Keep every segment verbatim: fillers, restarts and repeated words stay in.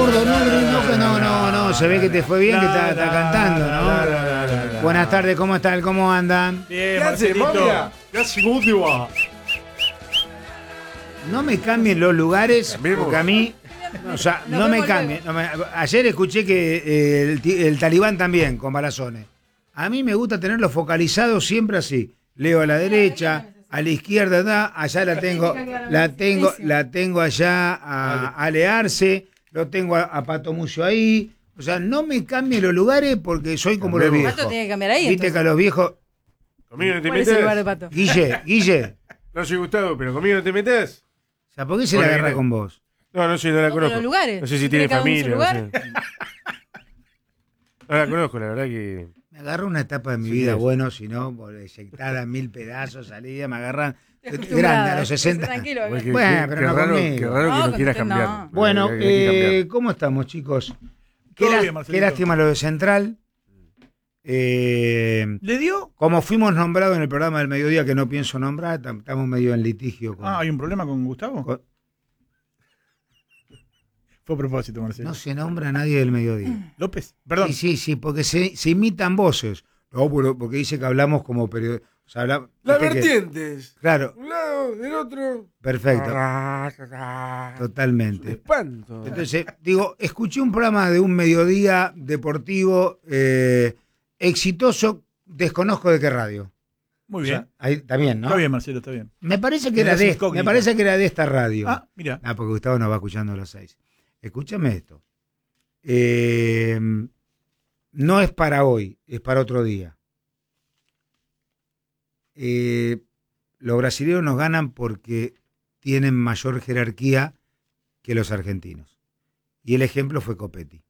zurdo, no, no, no, no, no, se ve que te fue bien, que está, está cantando, ¿no? Buenas tardes, ¿cómo están? ¿Cómo andan? Bien, Marcelito. No me cambien los lugares, porque a mí, o sea, no me cambien. No me, ayer escuché que eh, el, el Talibán también, con balazones. A mí me gusta tenerlo focalizado siempre así. Leo a la derecha, a la izquierda, da, allá la tengo, la tengo, la tengo allá a, a Learse, lo tengo a, a Pato Mucio ahí. O sea, no me cambien los lugares porque soy como los viejos. Pato tiene que cambiar ahí. Viste Entonces. que a los viejos. ¿Conmigo no te ¿Cuál es el metes? lugar de Pato? Guille, Guille. No soy Gustavo, pero ¿conmigo no te metes? O sea, ¿por qué se la Bueno, agarra que- con vos? No, no sé, no la No, conozco. pero los lugares. No sé si ¿Tiene tiene cada uno su familia. lugar? No, sé. No la conozco, la verdad que. Me agarró una etapa de mi Sí, vida, es. bueno, si no, por eyectada en mil pedazos, salía, me agarran Estoy grande a los acostumbrada, sesenta. Tranquilo. Bueno, que- Bueno, que- pero qué no raro, conmigo. qué raro No, que no con quieras usted no. cambiar. Bueno, Hay que- hay que eh, cambiar. ¿cómo estamos, chicos? Qué, Todo lá- bien, Marcelito. qué lástima lo de Central. Eh, ¿Le dio? como fuimos nombrados en el programa del mediodía, que no pienso nombrar, tam- estamos medio en litigio. Con, Ah, ¿hay un problema con Gustavo? con- Fue a propósito, Marcelo. no se nombra a nadie del mediodía. López, perdón. Sí, sí, sí, porque se, se imitan voces. No, pero- porque dice que hablamos como periodistas. O sea, habla- Las viste que- vertientes. Claro, Un lado, del otro. perfecto. Un Totalmente. espanto. Entonces, digo, escuché un programa de un mediodía deportivo eh, exitoso, desconozco de qué radio. Muy O bien. sea, ahí también, ¿no? Está bien, Marcelo, está bien. Me parece que Era era de, incógnita. me parece que era de esta radio. Ah, mira. Ah, porque Gustavo nos va escuchando a las seis. Escúchame esto. Eh, no es para hoy, es para otro día. Eh, los brasileños nos ganan porque tienen mayor jerarquía que los argentinos. Y el ejemplo fue Copetti.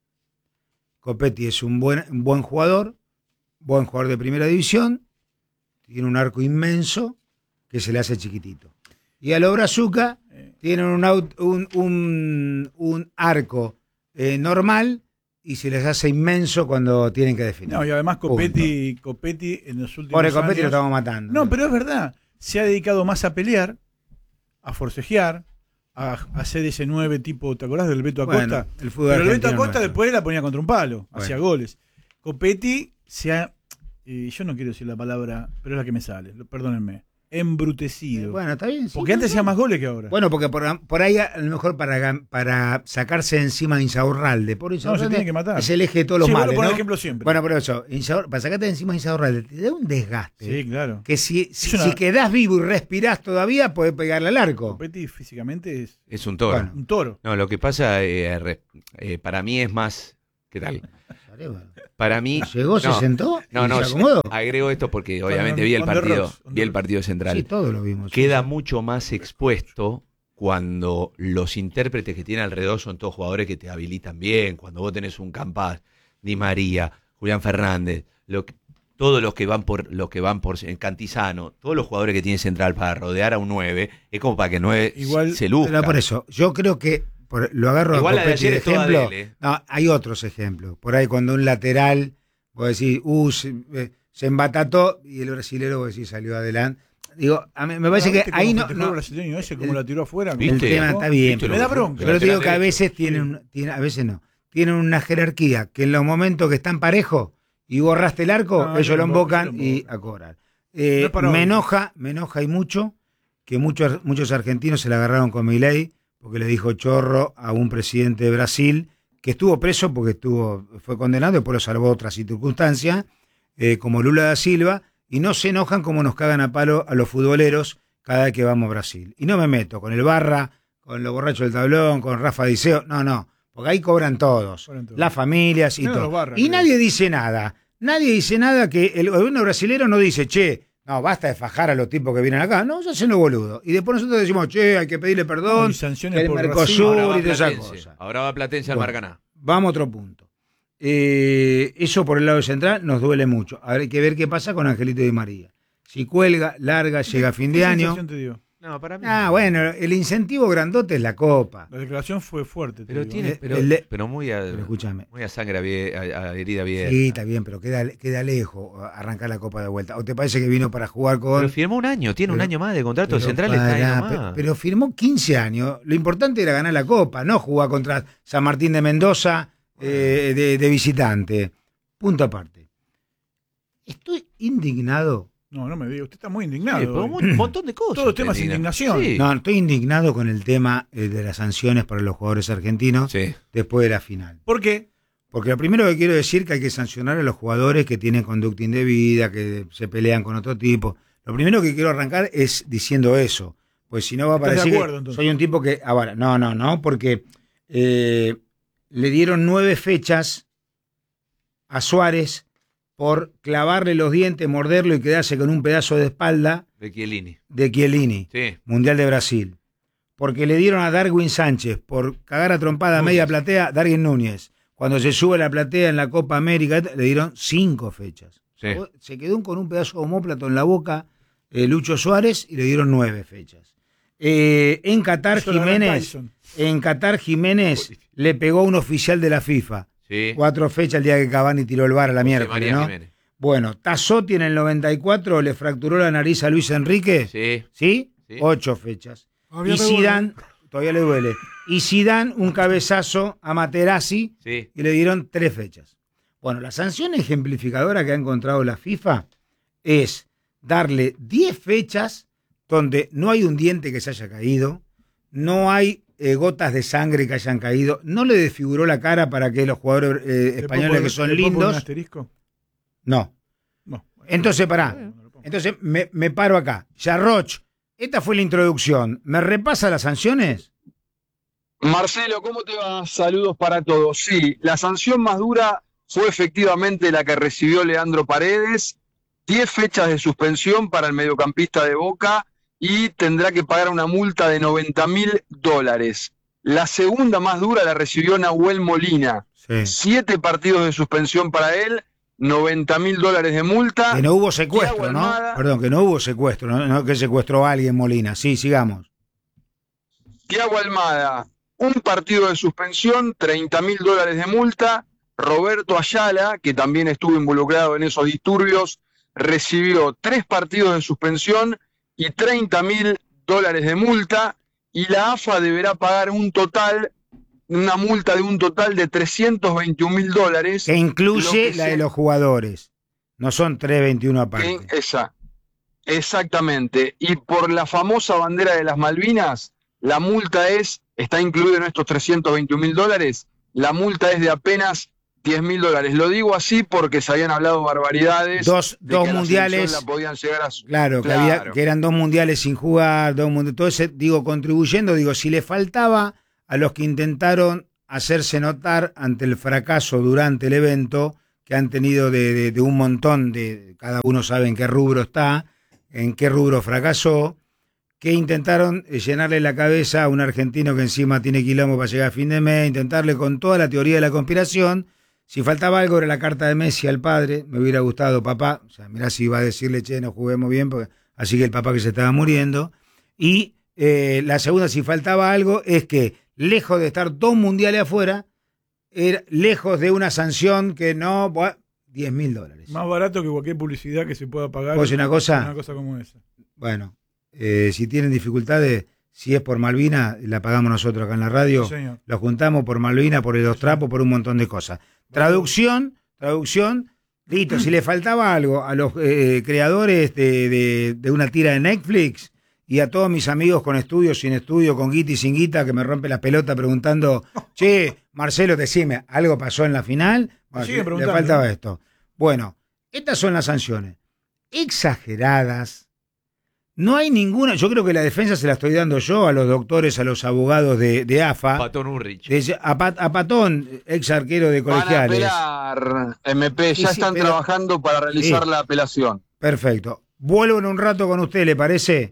Copetti es un buen, un buen jugador, buen jugador de primera división, tiene un arco inmenso que se le hace chiquitito. Y a los Brazuca Eh, tienen un, aut- un, un, un arco eh, normal y se les hace inmenso cuando tienen que definir. no, y además Copetti, Copetti en los últimos Pobre Copetti años... lo estamos matando. No, pero es verdad. Se ha dedicado más a pelear, a forcejear, a, a hacer ese nueve tipo, ¿te acordás del Beto Bueno, Acosta? el fútbol Pero el Beto argentino Acosta nuestro. después la ponía contra un palo, Bueno. hacía goles. Copetti se ha, eh, yo no quiero decir la palabra, pero es la que me sale, lo- perdónenme, embrutecido. Bueno, está bien. sí, Porque antes no, hacía no. más goles que ahora. Bueno, porque por, por ahí a lo mejor para, gan- para sacarse de encima a Insaurralde. Por no, se Insaurralde tiene que matar. es el eje de todos los Sí, vos lo males, ponés ¿no? de ejemplo siempre. Bueno, por eso, Insaur- para sacarte de encima a Insaurralde te da un desgaste. Sí, claro. Que si, si, Es una- si quedás vivo y respirás todavía, podés pegarle al arco. Copetti físicamente es Es un toro. Bueno. un toro. No, lo que pasa, eh, re- eh, para mí es más. ¿Qué tal? Para mí. Llegó, se no, sentó No, y no, se acomodó. agrego esto porque Con- obviamente vi el on the partido, rocks, on the vi el rocks. partido central. Sí, todo lo vimos. Queda sí. mucho más expuesto cuando los intérpretes que tiene alrededor son todos jugadores que te habilitan bien, cuando vos tenés un Campas, Di María, Julián Fernández, lo que- todos los que van por los que van por Cantizano, todos los jugadores que tiene central para rodear a un nueve, es como para que nueve Igual- se luzca. Pero por eso, yo creo que por- lo agarro Igual a la de Copetti ayer de es toda ejemplo. de él, ¿eh? No, hay otros ejemplos. Por ahí cuando un lateral, vos decís, uh, se, eh, se embatató y el brasilero, vos decís, salió adelante. Digo, a mí me parece que ¿Viste cómo ahí no, festejó el no brasileño ese, el- como la tiró afuera? el ¿Viste? tema está bien. ¿Viste Pero, Me da lo- bronca. pero te digo que a lateral veces tienen, un- tiene- a veces no, tienen una jerarquía que en los momentos que están parejos y borraste el arco, No, ellos yo lo lo invoco, invocan yo lo y invoco. a cobrar. Eh, No es para me hoy. enoja, me enoja y mucho que muchos, muchos argentinos se la agarraron con Milei porque le dijo chorro a un presidente de Brasil que estuvo preso porque estuvo, fue condenado, después lo salvó otras circunstancias, eh, como Lula da Silva, y no se enojan como nos cagan a palo a los futboleros cada vez que vamos a Brasil. Y no me meto con el Barra, con los borrachos del tablón, con Rafa Diceo, no, no, porque ahí cobran todos, Cobran todos. las familias y Menos todo. los Barra, y creo. nadie dice nada, nadie dice nada que el gobierno brasilero no dice, che, no, basta de fajar a los tipos que vienen acá, no, se hacen los boludos. Y después nosotros decimos, che, hay que pedirle perdón, No, y sanciones que el por Ahora Mercosur va y todas esas Platense, cosas. ahora va Platense al Bueno. Maracaná. Vamos a otro punto. Eh, eso por el lado central nos duele mucho. Ahora hay que ver qué pasa con Angelito Di María. Si cuelga, larga, llega a fin de ¿Qué año. sensación te dio? No, para mí. Ah, bueno, el incentivo grandote es la copa. La declaración fue fuerte. te Pero digo, tiene, ¿eh? pero, el de- pero muy a, Pero escúchame. muy a sangre abie- a, a herida abierta. Sí, está bien, pero queda, queda lejos arrancar la copa de vuelta. ¿O te parece que vino para jugar con...? Pero firmó un año, tiene un Pero- año más de contrato. Pero El Central está ahí pará, nomás. pero, pero firmó quince años. Lo importante era ganar la copa, no jugar contra San Martín de Mendoza eh, de, de visitante. Punto aparte. Estoy indignado. No, no me diga. Usted está muy indignado. Sí, pero hoy. un montón de cosas. Todo tema es Medina. indignación. Sí. No, estoy indignado con el tema eh, de las sanciones para los jugadores argentinos Sí. después de la final. ¿Por qué? Porque lo primero que quiero decir es que hay que sancionar a los jugadores que tienen conducta indebida, que se pelean con otro tipo. Lo primero que quiero arrancar es diciendo eso. Pues si no va a ¿Estás de parecer acuerdo, que entonces? soy un tipo que... Ahora, no, no, no, porque eh, le dieron nueve fechas a Suárez por clavarle los dientes, morderlo y quedarse con un pedazo de espalda De Chiellini. de Chiellini, Sí. Mundial de Brasil. Porque le dieron a Darwin Sánchez por cagar a trompada a media platea, Darwin Núñez. Cuando se sube a la platea en la Copa América, le dieron cinco fechas. Sí. Se quedó con un pedazo de homóplato en la boca eh, Lucho Suárez y le dieron nueve fechas. Eh, en Qatar, Hizo la gran Jiménez, Tyson. en Qatar, Jiménez le pegó a un oficial de la FIFA. Sí. Cuatro fechas el día que Cavani tiró el bar a la José miércoles, María ¿no? Jiménez. Bueno, Tassotti en el noventa y cuatro le fracturó la nariz a Luis Enrique. Sí. ¿Sí? Sí. Ocho fechas. Todavía y me duele. Zidane, todavía le duele. Y Zidane un cabezazo a Materazzi Sí. y le dieron tres fechas. Bueno, la sanción ejemplificadora que ha encontrado la FIFA es darle diez fechas donde no hay un diente que se haya caído, no hay eh, gotas de sangre que hayan caído, no le desfiguró la cara para que los jugadores eh, ¿Le puedo españoles poner- que son le puedo poner un lindos... asterisco? No. No. Entonces, pará. No, no lo pongo. Entonces me, me paro acá. Yarroch, esta fue la introducción. ¿Me repasa las sanciones? Marcelo, ¿cómo te va? Saludos para todos. Sí, la sanción más dura fue efectivamente la que recibió Leandro Paredes, diez fechas de suspensión para el mediocampista de Boca y tendrá que pagar una multa de noventa mil dólares. La segunda más dura la recibió Nahuel Molina, Sí. siete partidos de suspensión para él, noventa mil dólares de multa. Que no hubo secuestro, Thiago ¿no? Almada. Perdón, que no hubo secuestro, ¿no? No que secuestró a alguien Molina. Sí, sigamos. Thiago Almada, un partido de suspensión, treinta mil dólares de multa. Roberto Ayala, que también estuvo involucrado en esos disturbios, recibió tres partidos de suspensión y treinta mil dólares de multa. Y la A F A deberá pagar un total, una multa de un total de trescientos veintiún mil dólares. Que incluye Lo que la se- de los jugadores. No son trescientos veintiuno que- aparte. esa, exactamente. Y por la famosa bandera de las Malvinas, la multa es, está incluido en estos trescientos veintiún mil dólares, la multa es de apenas diez mil dólares. Lo digo así porque se habían hablado barbaridades. Dos, de dos que a la mundiales. selección la podían llegar a... Claro, que, Claro. había, que eran dos mundiales sin jugar, dos mundiales. Todo ese, digo, contribuyendo, digo, si le faltaba a los que intentaron hacerse notar ante el fracaso durante el evento, que han tenido de, de, de un montón de, cada uno sabe en qué rubro está, en qué rubro fracasó, que intentaron eh, llenarle la cabeza a un argentino que encima tiene quilombo para llegar a fin de mes, intentarle con toda la teoría de la conspiración. Si faltaba algo era la carta de Messi al padre, me hubiera gustado papá, o sea, mirá si iba a decirle, che, no juguemos bien, porque así que el papá que se estaba muriendo. Y eh, la segunda, si faltaba algo, es que lejos de estar dos mundiales afuera, era lejos de una sanción que no, buah, diez mil dólares. Más barato que cualquier publicidad que se pueda pagar. ¿Puedo decir una cosa? Una cosa como esa. Bueno, eh, si tienen dificultades, si es por Malvina, la pagamos nosotros acá en la radio. Sí, señor. Lo juntamos por Malvina, por los trapos, por un montón de cosas. Traducción, traducción, listo. Si le faltaba algo a los eh, creadores de, de, de una tira de Netflix y a todos mis amigos con estudio, sin estudio, con guita y sin guita, que me rompe la pelota preguntando, che, Marcelo, decime, ¿algo pasó en la final? Bueno, Siguen le, le preguntando, faltaba ¿no? esto. Bueno, estas son las sanciones. Exageradas. No hay ninguna, yo creo que la defensa se la estoy dando yo a los doctores, a los abogados de, de A F A, Patón Urrich. de- a, Pat- a Patón, ex arquero de Van a colegiales. apelar, M P, Sí, ya sí, están pero- trabajando para realizar Sí. la apelación. Perfecto. Vuelvo en un rato con usted, ¿le parece?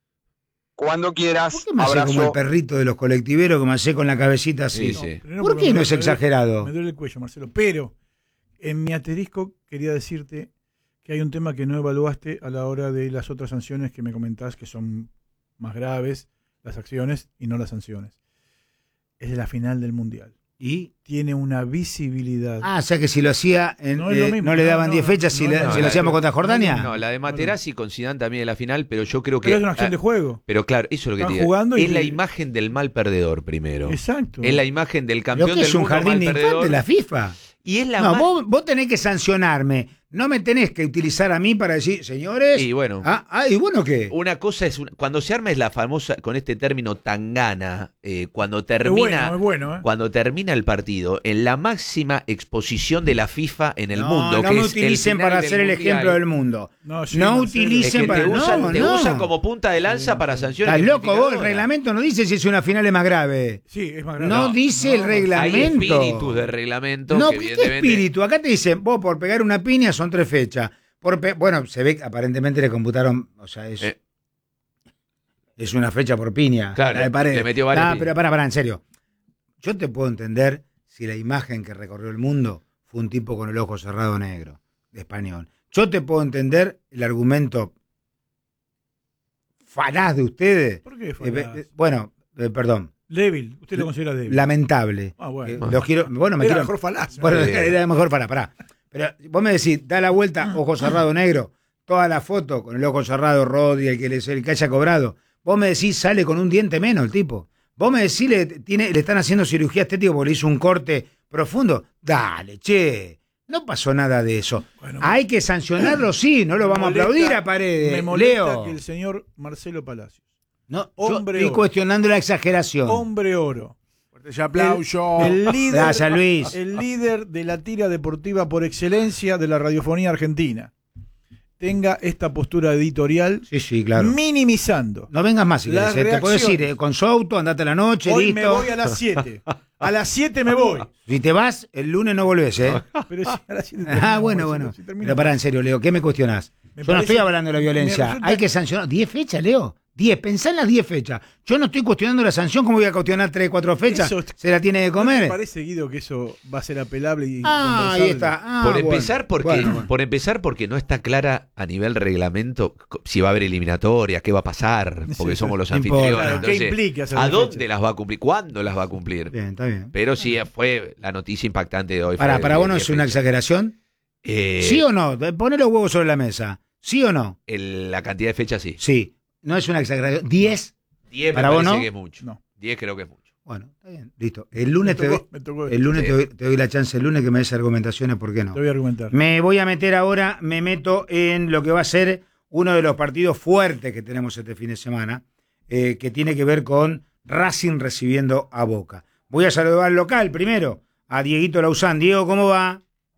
Cuando quieras, ¿Por qué me hace como el abrazo. perrito de los colectiveros que me hace con la cabecita así? Sí, sí. Primero ¿Por porque qué me no es duele- exagerado? Me duele el cuello, Marcelo. Pero en mi asterisco quería decirte que hay un tema que no evaluaste a la hora de las otras sanciones que me comentás que son más graves las acciones y no las sanciones. Es la final del Mundial. ¿Y? Tiene una visibilidad. Ah, o sea que si lo hacía, en, No es eh, lo mismo, no le no, daban no, diez fechas si, no, le- no, si no, lo hacíamos no, contra Jordania. No, la de Materazzi con Zidane también es la final, pero yo creo que... Pero es una acción ah, de juego. Pero claro, eso es lo que Están te digo. jugando y Es la que- imagen del mal perdedor primero. Exacto. Es la imagen del Lo campeón que del es un mundo jardín mal de perdedor. infantes, la FIFA. Y es la No, más- vos, vos tenés que sancionarme. No me tenés que utilizar a mí para decir, señores. Y bueno. Ah, ah, ¿y bueno qué? Una cosa es, una- cuando se arma es la famosa, con este término tangana, eh, cuando es termina... bueno, es bueno, ¿eh? Cuando termina el partido, en la máxima exposición de la FIFA en el no, mundo. no que me es utilicen el final para del hacer el Mundial. ejemplo del mundo. No, sí, no no, utilicen Es que para... te usan, no, te no. usan como punta de lanza para sanciones. Estás loco vos, el ejemplificadoras. reglamento no dice si es una final es más grave. Sí, es más grave. No, dice el Hay reglamento. espíritus de reglamento. No, que ¿qué evidentemente- espíritu? Acá te dicen, vos por pegar una piña son tres fechas. Por pe- bueno, se ve que aparentemente le computaron, o sea, es, Eh. es una fecha por piña. Claro, la de Paredes. le metió varias Ah, piñas. pero pará, pará, en serio. Yo te puedo entender si la imagen que recorrió el mundo fue un tipo con el ojo cerrado negro, de español. Yo te puedo entender el argumento falaz de ustedes. ¿Por qué Eh, fue? eh, bueno, eh, perdón, Débil. Usted lo considera débil. lamentable. Ah, bueno. Eh, los quiero, bueno, me Era quiero, mejor falaz. bueno, Sí. era mejor para, pará. Pero vos me decís, da la vuelta, ojo cerrado negro, toda la foto con el ojo cerrado, Rodri, el que, le, el que haya cobrado. Vos me decís, sale con un diente menos el tipo. Vos me decís, le, tiene, le están haciendo cirugía estética porque le hizo un corte profundo. Dale, che. No pasó nada de eso. Bueno, Hay que sancionarlo, sí, no lo me vamos molesta- a aplaudir a Paredes. Me molesta Leo. que el señor Marcelo Palacios, No, Hombre yo estoy oro. cuestionando la exageración. hombre oro, Fuerte aplauso. el líder, Gracias, Luis. el líder de la tira deportiva por excelencia de la radiofonía argentina, tenga esta postura editorial Sí, sí, claro. minimizando. No vengas más si Las querés, eh. Te puedes ir reacciones. eh, con su auto, andate a la noche, Hoy listo. me voy a las siete. A las siete me voy. Si te vas, el lunes no volvés, ¿eh? Pero si a las siete Ah, terminamos, bueno, si- bueno. si terminamos. Pero pará, en serio, Leo, ¿qué me cuestionás? Me Yo no parece- estoy hablando de la me violencia. resulta- Hay que sancionar. ¿Diez fechas, Leo? Diez. Pensá en las diez fechas. Yo no estoy cuestionando la sanción. ¿Cómo voy a cuestionar tres, cuatro fechas? Eso- Se la tiene que ¿No te comer. parece, Guido, que eso va a ser apelable y Ah, ahí conversable? está. Ah, Por bueno. empezar, porque, Bueno, bueno. por empezar, porque no está clara a nivel reglamento co- si va a haber eliminatorias, qué va a pasar, porque Sí, somos los no importa. anfitriones. Claro, ¿qué entonces, implica hacer ¿a las dónde fechas? las va a cumplir? ¿Cuándo las va a cumplir? Bien, está bien. Pero sí fue la noticia impactante de hoy. Para, fue para de vos no diez es una fechas. exageración. Eh, ¿Sí o no? Poné los huevos sobre la mesa. ¿Sí o no? el- la cantidad de fechas sí. Sí. No es una exageración. ¿Diez? diez me ¿Para vos parece no? que es mucho. No. diez creo que es mucho. Bueno, está bien. Listo. El lunes, Me te, tocó- doy, me tocó- el lunes Sí. te, doy, te doy la chance el lunes que me des argumentaciones, ¿por qué no? Te voy a argumentar. Me voy a meter ahora, me meto en lo que va a ser uno de los partidos fuertes que tenemos este fin de semana, eh, que tiene que ver con Racing recibiendo a Boca. Voy a saludar al local primero, a Dieguito Lauzán. Diego, ¿cómo va?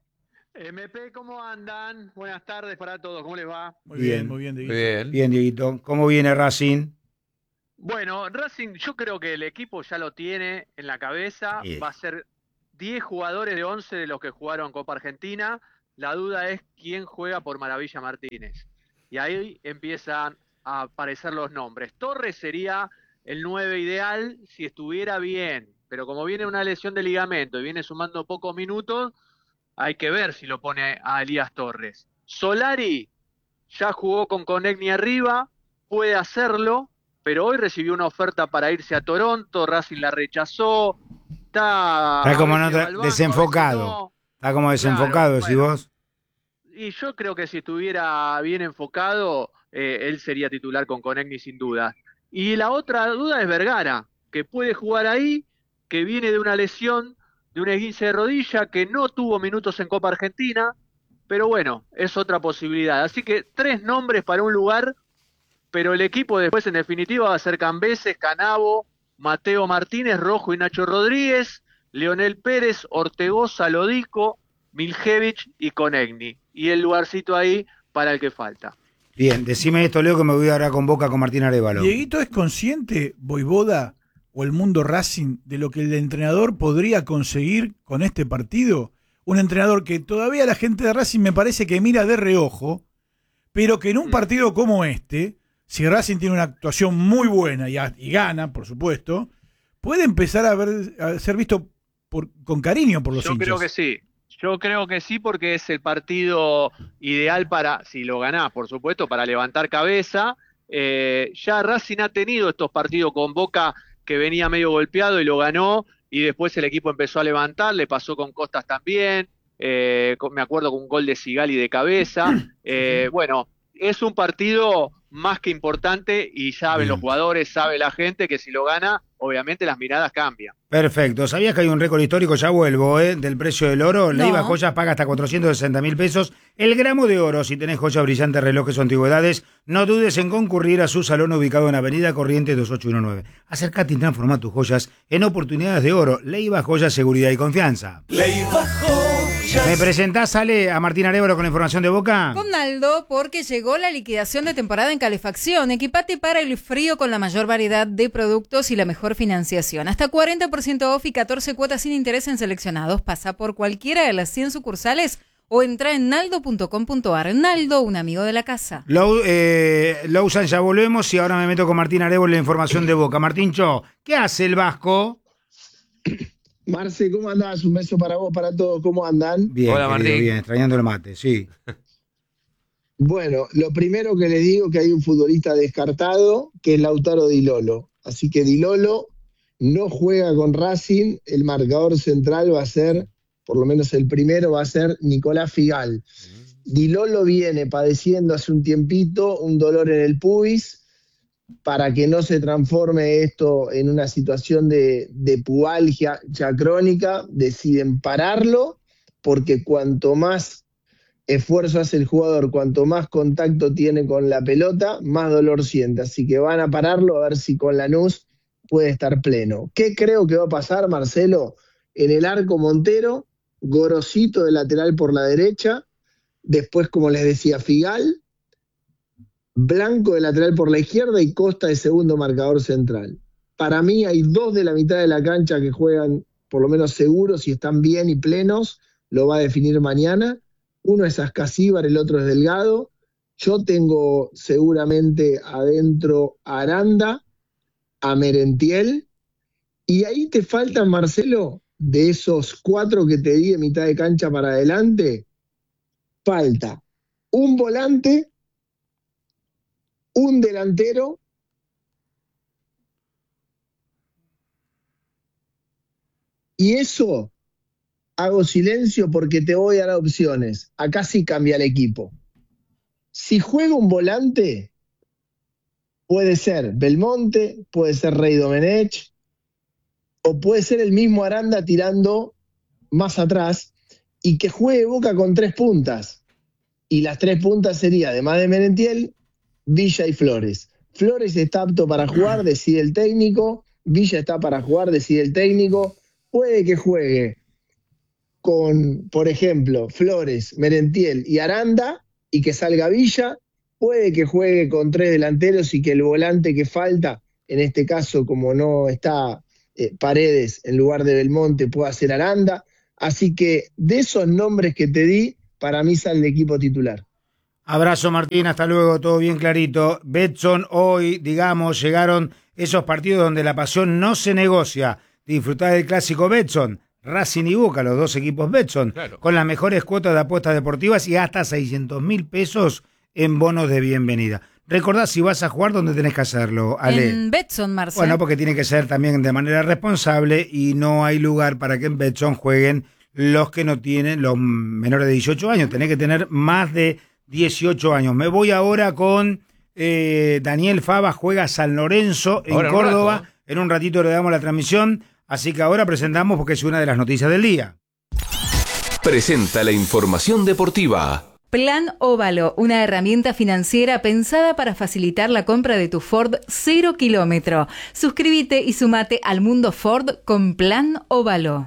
M P, ¿cómo andan? Buenas tardes para todos, ¿cómo les va? Muy Bien. bien, muy bien. Muy Dieguito. bien. Bien, Dieguito. ¿Cómo viene Racing? Bueno, Racing, yo creo que el equipo ya lo tiene en la cabeza. Sí. Va a ser diez jugadores de once de los que jugaron Copa Argentina. La duda es quién juega por Maravilla Martínez. Y ahí empiezan a aparecer los nombres. Torres sería el nueve ideal si estuviera bien. Pero como viene una lesión de ligamento y viene sumando pocos minutos, hay que ver si lo pone a Elías Torres. Solari ya jugó con Conegni arriba, puede hacerlo, pero hoy recibió una oferta para irse a Toronto, Racing la rechazó, está, Está como a en veces otra- va al banco, a veces desenfocado. no. Está como desenfocado, Claro, decís bueno. vos. Y yo creo que si estuviera bien enfocado, eh, él sería titular con Conegni sin duda. Y la otra duda es Vergara, que puede jugar ahí, que viene de una lesión, de un esguince de rodilla, que no tuvo minutos en Copa Argentina, pero bueno, es otra posibilidad. Así que tres nombres para un lugar, pero el equipo después en definitiva va a ser Cambeses, Canavo, Mateo Martínez, Rojo y Nacho Rodríguez, Leonel Pérez, Ortegoza, Lodico, Miljevich y Conegni. Y el lugarcito ahí para el que falta. Bien, decime esto, Leo, que me voy ahora con Boca con Martín Arévalo. ¿Dieguito es consciente, Voivoda o el mundo Racing, de lo que el entrenador podría conseguir con este partido? Un entrenador que todavía la gente de Racing me parece que mira de reojo, pero que en un partido como este, si Racing tiene una actuación muy buena y, a- y gana, por supuesto, puede empezar a, ver, a ser visto por, con cariño por los Yo hinchas. creo que sí. Yo creo que sí, porque es el partido ideal para, si lo ganás, por supuesto, para levantar cabeza Eh, ya Racing ha tenido estos partidos con Boca que venía medio golpeado y lo ganó, y después el equipo empezó a levantar, le pasó con Costas también, eh, con, me acuerdo con un gol de Sigali de cabeza. Eh, bueno, es un partido más que importante y saben los jugadores, sabe la gente que si lo gana, obviamente las miradas cambian. Perfecto. ¿Sabías que hay un récord histórico? Ya vuelvo, ¿eh? Del precio del oro. No. Leiva Joyas paga hasta cuatrocientos sesenta mil pesos el gramo de oro. Si tenés joyas brillantes, relojes o antigüedades, no dudes en concurrir a su salón ubicado en Avenida Corrientes dos ocho uno nueve. Acércate y transforma tus joyas en oportunidades de oro. Leiva Joyas, seguridad y confianza. Leiva Joyas. ¿Me presentás, sale a Martín Arévalo con la información de Boca? Con Naldo, porque llegó la liquidación de temporada en calefacción. Equipate para el frío con la mayor variedad de productos y la mejor financiación. Hasta cuarenta por ciento off y catorce cuotas sin interés en seleccionados. Pasa por cualquiera de las cien sucursales o entra en naldo punto com punto ar. Naldo, un amigo de la casa. Lou, eh, Lousan, ya volvemos y ahora me meto con Martín Arévalo en la información de Boca. Martíncho, ¿qué hace el Vasco? Marce, ¿cómo andás? Un beso para vos, para todos. ¿Cómo andan? Bien, Hola, querido, Martín. bien, extrañando el mate, sí. Bueno, lo primero que les digo que hay un futbolista descartado, que es Lautaro Di Lolo. Así que Di Lolo no juega con Racing. El marcador central va a ser, por lo menos el primero, va a ser Nicolás Figal. Di Lolo viene padeciendo hace un tiempito un dolor en el pubis. Para que no se transforme esto en una situación de, de pubalgia ya crónica, deciden pararlo, porque cuanto más esfuerzo hace el jugador, cuanto más contacto tiene con la pelota, más dolor siente. Así que van a pararlo a ver si con Lanús puede estar pleno. ¿Qué creo que va a pasar, Marcelo? En el arco Montero, Gorosito de lateral por la derecha, después, como les decía, Figal, Blanco de lateral por la izquierda y Costa de segundo marcador central. Para mí hay dos de la mitad de la cancha que juegan por lo menos seguros, si están bien y plenos, lo va a definir mañana. Uno es Ascasíbar, el otro es Delgado. Yo tengo seguramente adentro a Aranda, a Merentiel, y ahí te faltan, Marcelo, de esos cuatro que te di de mitad de cancha para adelante, falta un volante, un delantero y eso hago silencio porque te voy a dar opciones. Acá sí cambia el equipo. Si juega un volante, puede ser Belmonte, puede ser Rey Domenech, o puede ser el mismo Aranda tirando más atrás y que juegue Boca con tres puntas. Y las tres puntas sería, además de Merentiel, Villa y Flores. Flores está apto para jugar, decide el técnico. Villa está para jugar, decide el técnico. Puede que juegue con, por ejemplo, Flores, Merentiel y Aranda y que salga Villa. Puede que juegue con tres delanteros y que el volante que falta, en este caso como no está eh, Paredes en lugar de Belmonte, pueda ser Aranda. Así que de esos nombres que te di, para mí sale el equipo titular. Abrazo, Martín, hasta luego, todo bien clarito. Betson, hoy, digamos, llegaron esos partidos donde la pasión no se negocia. Disfrutar del clásico Betson, Racing y Boca, los dos equipos Betson, Claro. con las mejores cuotas de apuestas deportivas y hasta seiscientos mil pesos en bonos de bienvenida. Recordá, si vas a jugar, ¿dónde tenés que hacerlo, Ale? En Betson, Marcelo. Bueno, porque tiene que ser también de manera responsable y no hay lugar para que en Betson jueguen los que no tienen, los menores de dieciocho años. Tenés que tener más de dieciocho años. Me voy ahora con eh, Daniel Fava, juega San Lorenzo en Ahora, un Córdoba. rato. En un ratito le damos la transmisión, así que ahora presentamos porque es una de las noticias del día. Presenta la información deportiva. Plan Óvalo, una herramienta financiera pensada para facilitar la compra de tu Ford cero kilómetro. Suscríbete y sumate al mundo Ford con Plan Óvalo.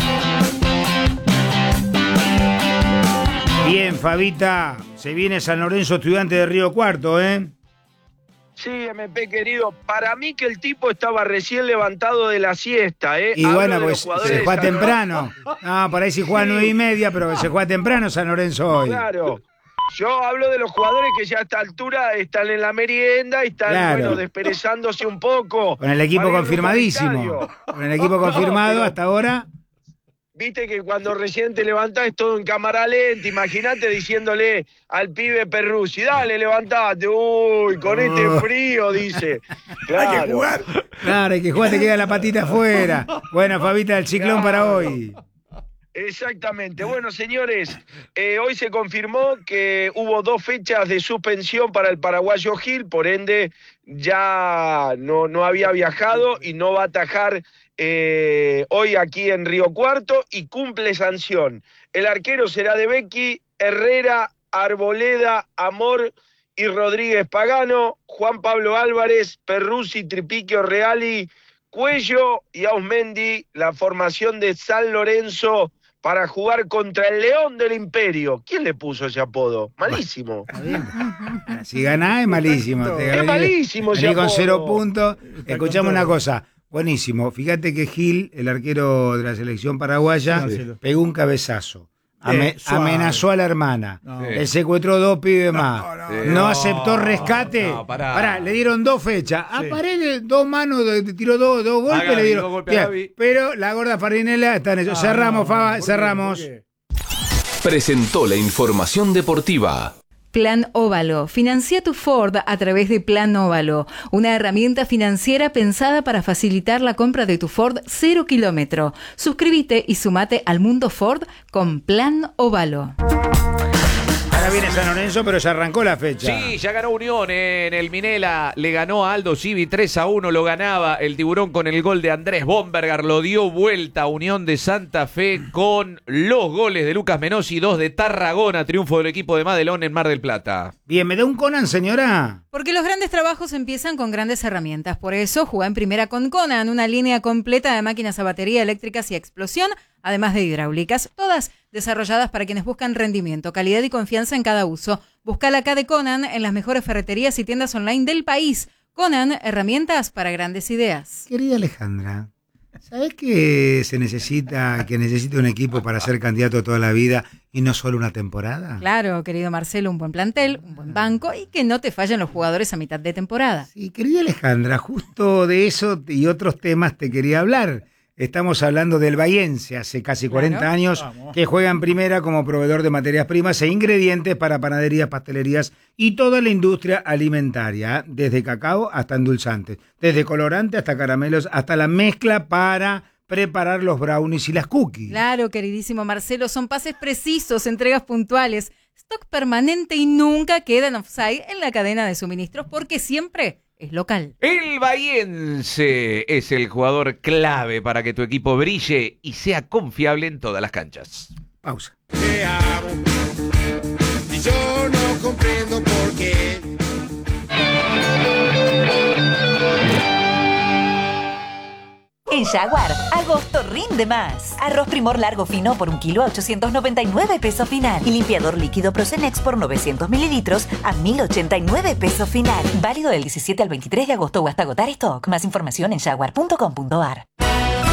Bien, Fabita, se viene San Lorenzo, Estudiante de Río Cuarto, ¿eh? Sí, M P querido, para mí que el tipo estaba recién levantado de la siesta, ¿eh? Y Hablo bueno, de los pues jugadores se de juega San temprano. Ah, por ahí sí juega Sí. nueve y media, pero se juega temprano San Lorenzo hoy. Claro. Yo hablo de los jugadores que ya a esta altura están en la merienda y están, Claro. bueno, desperezándose un poco. Con el equipo para ir confirmadísimo. rumbo al estadio. Con el equipo confirmado pero- hasta ahora. viste que cuando recién te levantás es todo en cámara lenta, imagínate diciéndole al pibe Perruzzi, dale, levantate, uy, con este frío, dice. Claro. Hay que jugar. Claro, hay que jugar, te queda la patita afuera. Bueno, Fabita, el ciclón Claro. para hoy. Exactamente. Bueno, señores, eh, hoy se confirmó que hubo dos fechas de suspensión para el paraguayo Gil, por ende ya no, no había viajado y no va a atajar eh, hoy aquí en Río Cuarto y cumple sanción. El arquero será de Becky, Herrera, Arboleda, Amor y Rodríguez Pagano, Juan Pablo Álvarez, Perruzzi, Tripiquio Reali, Cuello y Ausmendi, la formación de San Lorenzo para jugar contra el León del Imperio. ¿Quién le puso ese apodo? Malísimo. Si ganás es malísimo. Te Es venís- malísimo ese venís con apodo. cero puntos. Escuchamos con una todo. cosa. Buenísimo. Fíjate que Gil, el arquero de la selección paraguaya, Marcelo. pegó un cabezazo. Ame- Eh, suave. amenazó a la hermana. No. Le secuestró dos pibes más. no, No, no, aceptó rescate. no, pará. Pará, le dieron dos fechas. A Sí. Paredes, dos manos, de- tiró dos, dos golpes. Gaby, le dieron. dos golpes a Bien, Gaby. pero la gorda Farinela está en eso. Ah, cerramos, no, Faba, ¿por qué? cerramos. ¿Por qué? Presentó la información deportiva. Plan Óvalo. Financia tu Ford a través de Plan Óvalo, una herramienta financiera pensada para facilitar la compra de tu Ford cero kilómetro. Suscríbete y sumate al mundo Ford con Plan Óvalo. Ahora viene San Lorenzo, pero ya arrancó la fecha. Sí, ya ganó Unión en el Minela, le ganó a Aldo Civi tres a uno, lo ganaba el Tiburón con el gol de Andrés Bombergar, lo dio vuelta a Unión de Santa Fe con los goles de Lucas Menossi, dos de Tarragona, triunfo del equipo de Madelón en Mar del Plata. Bien, ¿me da un Conan, señora? Porque los grandes trabajos empiezan con grandes herramientas. Por eso, juega en primera con Conan, una línea completa de máquinas a batería, eléctricas y explosión, además de hidráulicas, todas desarrolladas para quienes buscan rendimiento, calidad y confianza en cada uso. Búscala acá de Conan en las mejores ferreterías y tiendas online del país. Conan, herramientas para grandes ideas. Querida Alejandra, ¿sabés que se necesita, que necesita un equipo para ser candidato toda la vida y no solo una temporada? Claro, querido Marcelo, un buen plantel, un buen banco y que no te fallen los jugadores a mitad de temporada. Sí, querida Alejandra, justo de eso y otros temas te quería hablar. Estamos hablando del Bahiense, hace casi cuarenta Claro. años, Vamos. que juega en primera como proveedor de materias primas e ingredientes para panaderías, pastelerías y toda la industria alimentaria, ¿eh? Desde cacao hasta endulzantes, desde colorante hasta caramelos, hasta la mezcla para preparar los brownies y las cookies. Claro, queridísimo Marcelo, son pases precisos, entregas puntuales, stock permanente y nunca quedan offside en la cadena de suministros porque siempre es local. El Bahiense es el jugador clave para que tu equipo brille y sea confiable en todas las canchas. Pausa. Te amo y yo no comprendo por qué. En Jaguar, agosto rinde más. Arroz Primor largo fino por un kilo a ochocientos noventa y nueve pesos final. Y limpiador líquido Procenex por novecientos mililitros a mil ochenta y nueve pesos final. Válido del diecisiete al veintitrés de agosto o hasta agotar stock. Más información en jaguar punto com punto ar.